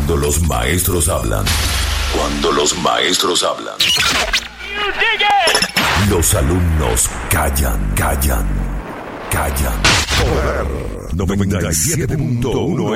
Cuando los maestros hablan. Cuando los maestros hablan. Los alumnos callan. Callan. 97.1